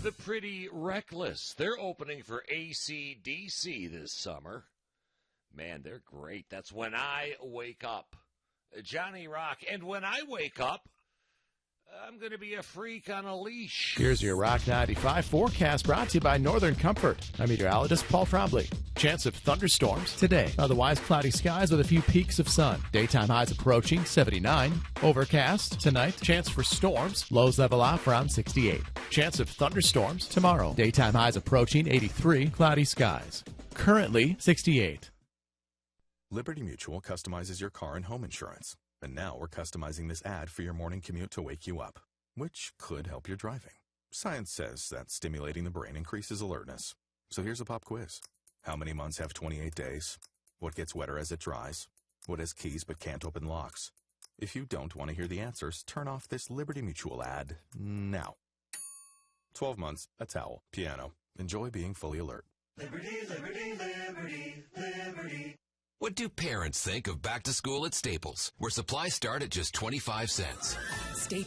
The Pretty Reckless. They're opening for AC/DC this summer. Man, they're great. That's When I Wake Up. Johnny Rock. And when I wake up, I'm going to be a freak on a leash. Here's your Rock 95 forecast brought to you by Northern Comfort. I'm meteorologist Paul Trombley. Chance of thunderstorms today. Otherwise cloudy skies with a few peaks of sun. Daytime highs approaching 79. Overcast tonight. Chance for storms. Lows level off around 68. Chance of thunderstorms tomorrow. Daytime highs approaching 83. Cloudy skies. Currently 68. Liberty Mutual customizes your car and home insurance. And now we're customizing this ad for your morning commute to wake you up, which could help your driving. Science says that stimulating the brain increases alertness. So here's a pop quiz. How many months have 28 days? What gets wetter as it dries? What has keys but can't open locks? If you don't want to hear the answers, turn off this Liberty Mutual ad now. 12 months, a towel, piano. Enjoy being fully alert. Liberty, liberty, liberty, liberty. What do parents think of back to school at Staples, where supplies start at just 25 cents?